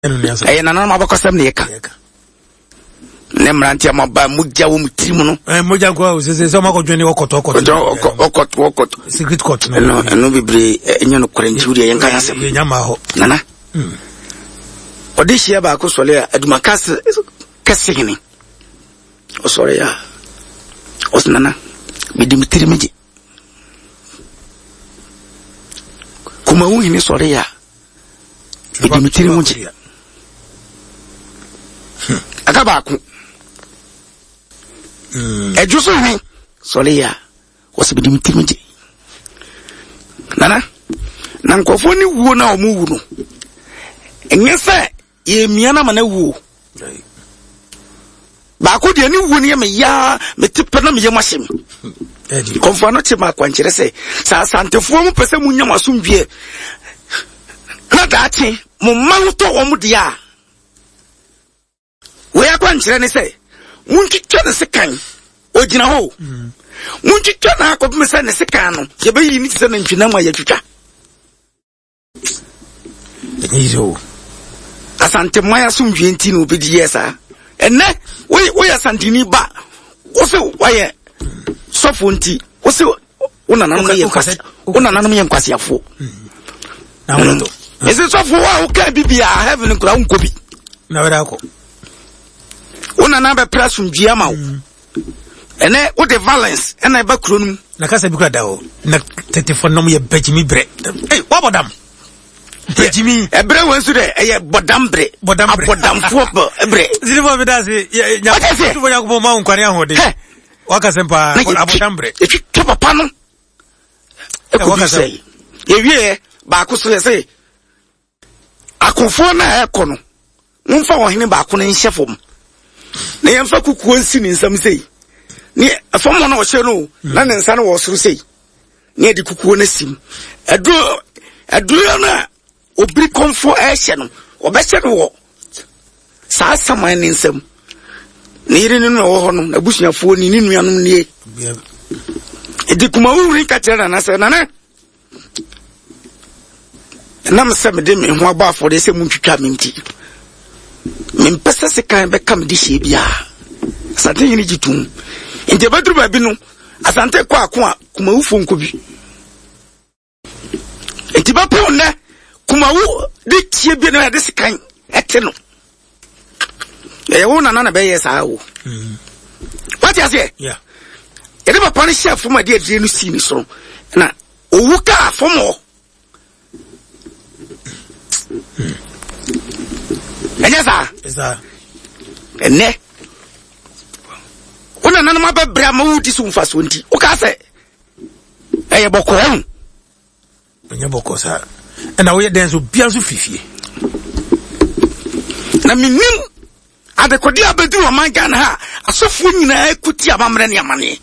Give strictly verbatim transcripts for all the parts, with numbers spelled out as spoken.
eh nana ma bakosam ne yeka ne mrantia ma ba mujja wo mutirimu no eh mujja ko o se se so ma ko dwene okoto okoto okoto okoto secret court no no bibre enyo no korenti wuri yenka yasem ye nyama ho nana mm odishia ba ko sole aduma kas kasegini o sole ya osnana bidi mutirimeje kuma wo hini sole ya bidi mutirimeje akaba ku mm ejuso ni sole ya osibidi mutirimeje nana na nkofo ni wuo na omu wu no enyese ye miana mana wu ba ko de ni wu ni me ya me tipe na me ye mahyem edi konfo no che ma kwankire se sa santefo mu pese mu nyama sumdwe na daati mo man to wo mu dia we akwankire ni se munkitwa ne sekan ogina ho munkitwa na akọ se ne sekan no ye be yi ni se na ntwina ma ya twitwa Izo asante maya sumdwe nti no obedi yesa enne we we asantini ba wo se waye sofo nti wo se una nanu ye kwase una nanu ye kwase afo na wodo ese sofo wa o ka bibia heaven kura unkobi na weda ko una na be press sumdwe ama wo enne wo the violence ena ba kronum na kasa bi kura da ho na thirty-four nom ye bejimi bre eh wa bodam Jimmy, a bre was today, a bodambre, bodambre, bodamfo, bre. Zilvo Vidasi, Yaku Yaku Mount Korea Hode. Wakasempa, bodambre. If you keep a panel, what can I say? If ye, Bakus say, I conform a cono. One for him back on in Sheffom. They am for cook one sin in some say. Near a former no show, none and son was to say. Near the cook sim. A draw, a draw. Obri komfo ehye no obehye no wo saa saman ni nsem ne yire ni no wo ho no abusuafo ni ni nuanom nie edi kuma wuri ka tera na se na na na mse me de me ho aba afo de se muntwitwa me nti me mpesa se kan be kam de hye bia asante yini gitum enti bedru ba bi no asante kwa kwa kuma wufo nkobi enti ba pe ne kuma wo de tie bi na de sekan ete no e wo na na be yes a wo mm what you say yeah e de ba pani chef ma de adie no si ni so na owu ka fomo mm enya sa esa enne ona na na ma be bra ma wo di so mfa so nti o ka se e ye boko on enya boko sa na we den so bianso fifie na minim adekodi abedu o man Ghana ha asofo nyina ekuti abamre ne amane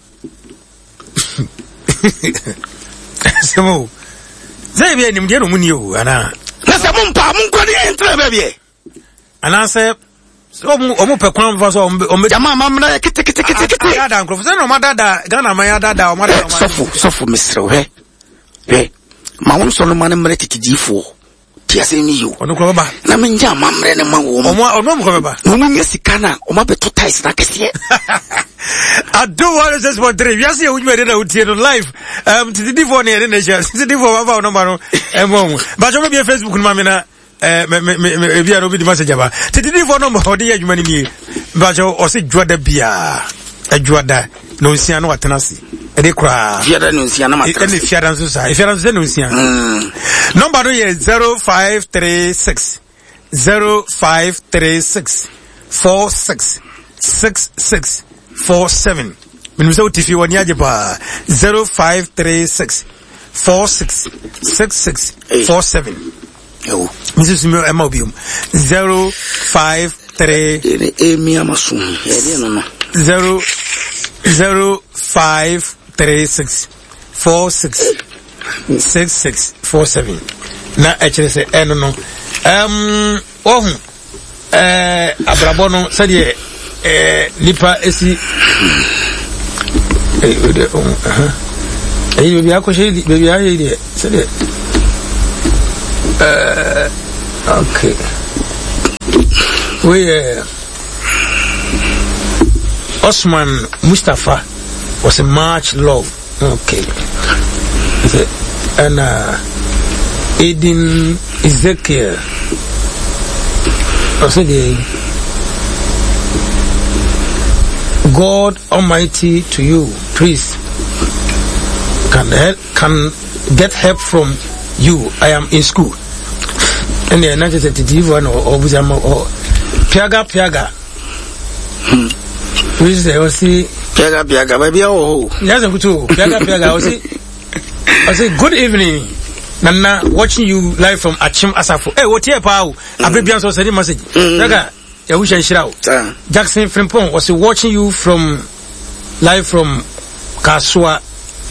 semo zai bi enim de no muni o ana na se mo mpa mo nkodi entra ba bi ana se so mo mo pe kwan fa so o me jama mamre kete kete kete kete ya da nkrofo se no ma dada Ghana ma ya dada o ma dada sofo sofo misre he he ma won so no ma ne mre tikijifo ti ase ni yo ono ko baba na me nja mamre ne ma wo mo ono mo ko baba no nya sikana o ma beto ties na kese ado one six point three yasi e wunwe na utie no live um tidi for ne ne sha tidi for baba no ma no e mo ba jo me bi Facebook no ma me na eh me me me bia no bi di message ba tidi for no ma odi adwuma ni mi ba jo o se dwoda bia adwoda no nsia no watenasi e de kra fiada no nsia na matra e ne fiada nso sa e fiada nso no nsia mm number no ye zero five three six zero five three six four six six six four seven minimum so tifi woni aje pa zero five three six four six six six four seven yo Missus Mobium zero five three e mi amasun e no no zero zero five three six four six six six four seven na actually say eh no no um oh eh abrabo no say de eh nipa esi eh de oh aha eh bebi akoshe bebi ayi de say de eh okay we uh, Osman Mustafa was a much love. Okay. And uh, Aiden Ezekiel. Also the God Almighty to you, please. Can help, can get help from you. I am in school. And the not just a T V one or or Piaga Piaga. Which is the see Piaga Piaga, baby. Oh, yes, I'm too. Piaga Piaga. I say, I say, good evening. Nana, watching you live from Achim Asafo. Hey, what here, Pau? I be beyond so sending message. Piaga, I wish I shout. Jackson Frimpong was watching you from live from Kasua.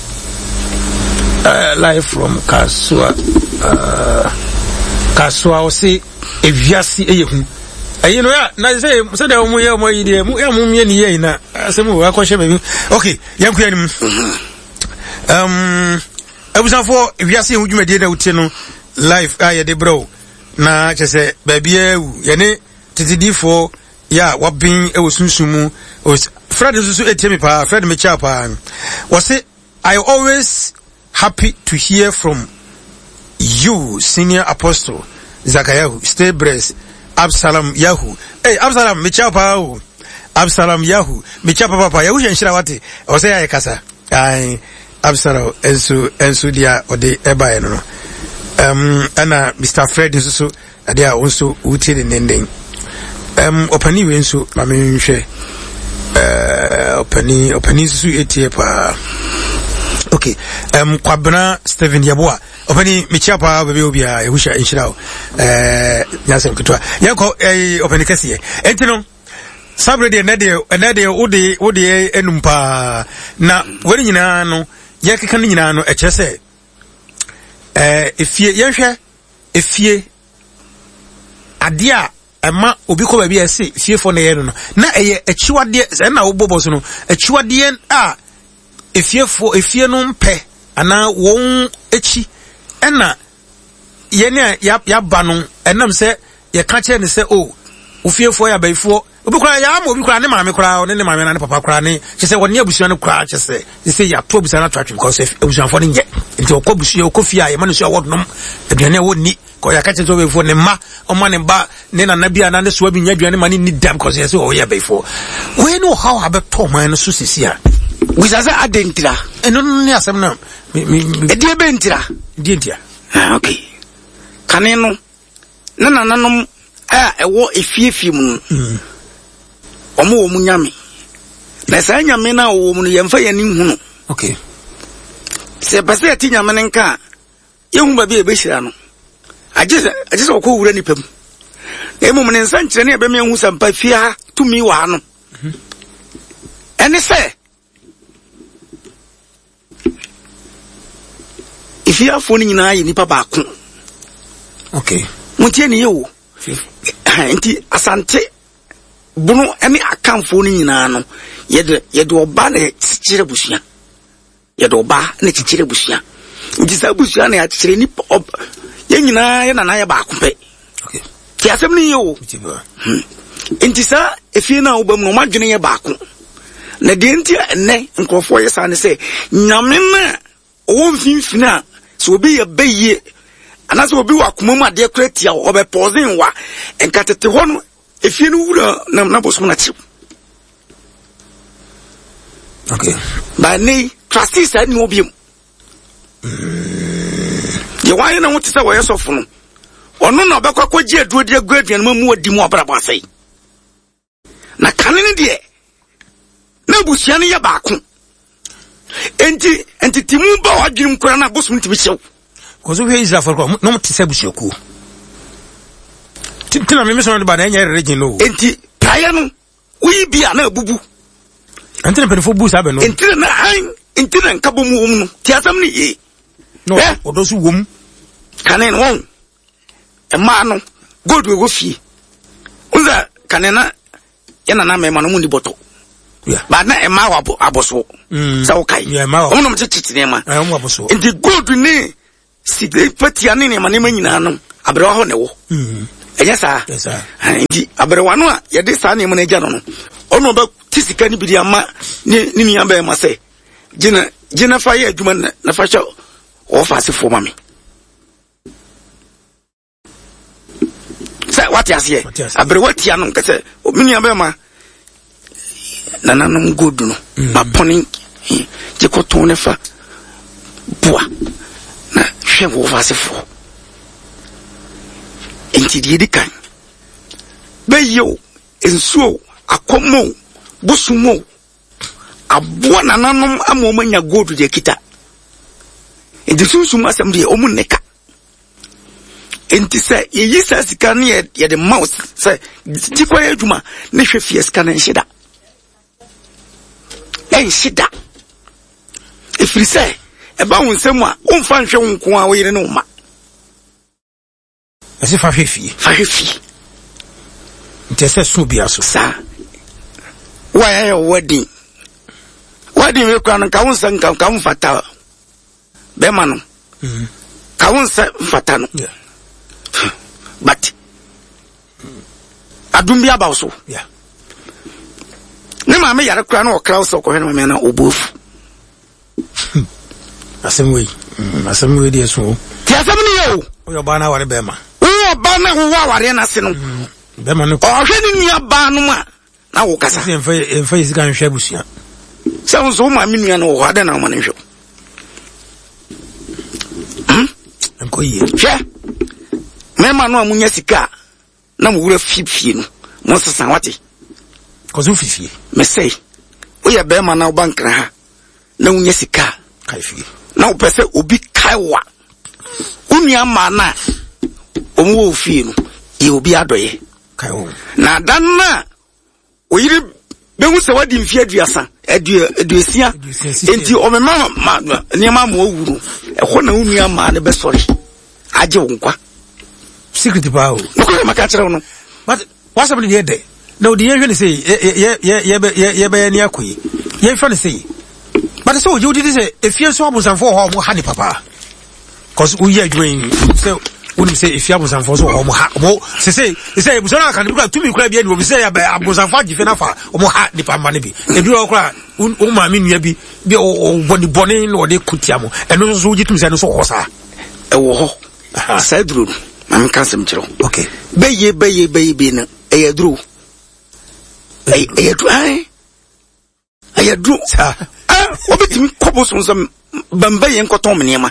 Uh, live from Kasua. Uh, Kasua, I say, if you see a you know, I say, so there are more, more, idea, more, more, na. I say, more, I question maybe. Okay, young queen. Um, I was for if you see who you made it out, you know, live, I had a bro. Na, just say, baby, yene, T D for, yeah, what being, it was Sumu, was Fred is a Timmy Pa, Fred Michapa. Was it, I always happy to hear from you, senior apostle, Zakayahu, stay blessed. Absalom Yahoo. Hey, Absalom, Michapa. Absalom Yahoo. Michapa Papa. Yahoo and Shirawati. Or say I casa. I Absalom Ensu Ensu dia or the Eba no. Um and Mister Fred is also they are also uti in ending. Um opani wensu mami nhwe. Uh opani opani su etie pa. Okay. Um Kwabena Stephen Yabua. Opani Michapa baby obia ehusha inshirawo eh nyasem kitwa yanko eh opani kese entino sabre de nade nade odi odi enumpa na wani nyina no yakeka nyina no echese eh efie yenhwe efie ade a ema obi ko ba bi ese fie fo na ye no na eye echiwade na wo bobo so no echiwade a efie fo efie no mpe ana won echi ena yene ya ya banu enam se ye ka che ne se o ofiefo ya baifo obi kura ya ma obi kura ne maame kura ne ne maame na ne papa kura ne che se woni abusua ne kura che se se ya to abusua na twatwe because abusua fo ne nge nti okobusua okofia ye ma ne so awod nom aduane woni ko ya ka che so baifo ne ma o ma ne ba ne na na bia na ne so abi nya aduane ma ne ni dam because ye se o ya baifo we know how abeto man so sisia we say adentira eno ne asem na edi ebe ntira di ntia ah okay kaneno na na nanom a ewo efiefie mu mm omo wo mu nyame na sa nyame na wo mu no yemfa yani hunu okay se pase ati nyame nka yehu ba bi ebehira no agese agese okọ wura ni pam na emu ne nsa nkyere ne ebe me hu sampa fia tumi wa no mhm ene se if you have phone in eye nipa baako okay mutie ne yewo enti asante bunu ene akan phone nyina no yede yede oba na chichire busua yede oba na chichire busua nti sa busua na ya chichire nipa ye nyina ye na na ye baako pe okay ti asem ne yewo enti sa efie na obam no madwene ye baako na de enti ene nkofo ye sa ne se nyame na o mfimfina so obi ye beye anase obi wa komamu ade kratia obe pausing wa enkatete ho no efie no wura na na boso na chi okay ba nei trustees ani obi mu ye wa ye na wote se wo yesofo no ono na obekwa kwaji aduo de aguaduan mamu odi mu obrabo asai na kanene de na busua ne ye baako enti enti timu ba wadwim kora na boso mti bichew kozo we Israel for no mti se busuaku tintina me meso no ba na nya regin lo enti praye no wi bia na abubu enti na penfo bu sa be no enti na an enti na nka bomu wom no ti asam ni ye no odo su wom kanen won e ma no god we go fie unza kanena yana na me ma no mu ndi boto yeah ba na e ma wa aboso sa okay yeah ma wa no mtete ne ma eh mo aboso enti god ni sigre patia ne ne ma ne ma nyina no abra ho ne wo Yes, sir. Yes, sir. Indeed, Aberwana, ya de sa ne manager no. Ono ba tisika ni bidi ama ni ni amba ma say. Gina gina fa ye adwuma na fa cha office for mami. Say what you say? Aberwati anu ka say mini amba ma nananum godu no. Ma poni je ko ton ne fa boa. Na hwe wo office for. Enti di di kan. Be yo ensuo akomo busumo aboa nananom amomanya gold de kita enti sunsun asem de omu neka enti se yeyi sa sika ne ye de mouse se dikwa adwuma ne hwe fie sika na nhida en shida efiri se e ba won nsem a omfa nhwe wonko a wo yire ne oma ase fa hwe fie fa hwe fie enti se so bia so sa why your wedding? Why do you can come and come fata? Bemano. Come fatano. But I don't be about so. Yeah. Nema me yara crown or crowd so when man or both. Asem way. Asem way dear so. Tiasamio. Your banner or bema. Oh, banner who are in a sino. Bemano. Or heading your banuma. Na wo kasa emfa emfa isika nhwe busia so so ma minua no hada na ma nhwe hm enko ye hwe me ma no amunya sika na mo wura fifie no mo sesa wate ko zo fifie me say o ya be ma na bankra ha na unya sika kai fie na o pese obi kaiwa unua ma na o mo fie no e obi adoye kai o na dan na oyire behu se wadi mfie aduasa adu aduasia enti o me ma ne ma mo awuru e ho na unua ma ne be sori aje wonkwa secret ba o no ko maka kire no but what's happening here there no the you say ye ye ye ye be ni akoyi ye fa say but so you did say if you so abusan for ho mo ha ni papa cause we are doing so when you say if you abusan for so ho mo ha mo say say say abusan aka ni kura tumi kura bia ni obi say abusan for gife na fa mo ha ni papa ne bi e bi o kura o ma mi nua bi bi o boni boni no de kutia mo eno so ji tumi say no so ho sa e wo ho sa duru mam kan sem kiro okay beye beye beye be na e ya duru e e duru ai e ya duru sa ah obetimi kobo so so bamba ye nkoton menema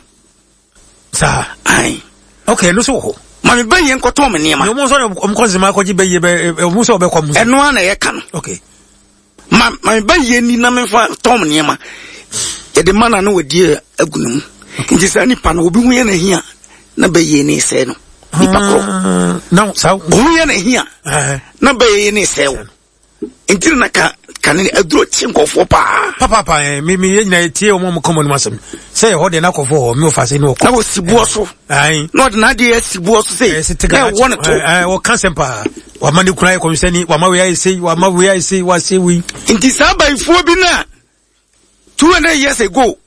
sa ai okay no so ho mami beye nkoton menema no mo so o mkonzi ma ko ji beye be mo so be kom eno ana ye ka no okay ma mami beye ni na me fa tom menema e de mana no wadi agunum nti sa ni pa no obi hu ye na hia na beye ni se no nipa kro no sa hu ye na hia na beye ni se wo nti na ka kan ni aduro chinkofo pa papa pa me me nyina tie o mo komo no masem say ho de na kofo me o fa say no ko na wo sibuo so ai no de na de sibuo so say e won to eh o kansen pa wa mani kura ko misani wa ma we ai say wa ma we ai say wa say we nti sabaifuo bi na two hundred years ago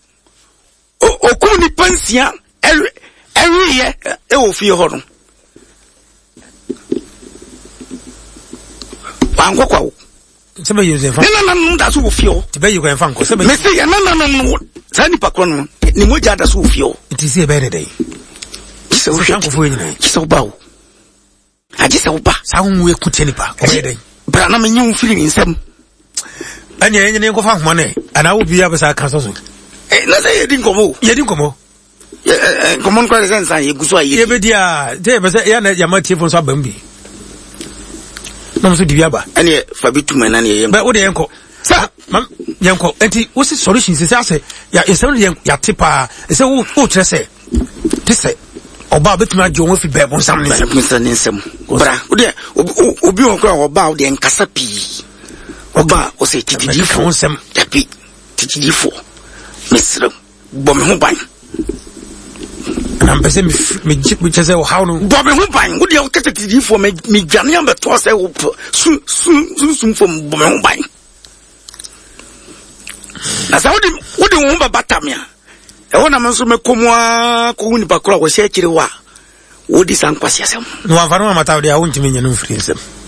o ko ni pensia every every year e wo fie ho no wa ngokwa wo sema yuse fa na na na da so wo fie ho ti be you ko fa nko sema me say na na na na sani pa kro no ni moja da so wo fie ho it is a better day so wo shanko fo nyina so ba wo aji se wo ba sa hu we kutie ni pa o be day bra na me nyu firi ni nsam ani enye ne ko fa homa ne ana wo bia be sa kan so so eh na say yedi nkomo yedi nkomo eh nkomo kwa sense ye guso ayi ye be dia de be say ya na ya ma tie fo so abambi no so divia ba ene fa bitu mena ne yem ba wo de enko sa mam yenko enti wo si solution se say ya esem de ya tipa se wo wo tre se te se oba betuma ajo won fi be bon sam ne sam ne nsem bra wo de obi won kwa oba wo de nkasa pi oba o se titidi fo nsem tapi titidi fo mesro bom ho ban na mpese mi mi mi chese o how no bom ho ban wo de o kete titidi fo me mi dwane am beto se wo su su su fo bom ho ban na sa wo de wo de wo ba batamia e wona manso me komwa ko huni bakura wo se akire wa wodi san kwasi asem no amfano amata wodi a wontimi nya no mfiri nsem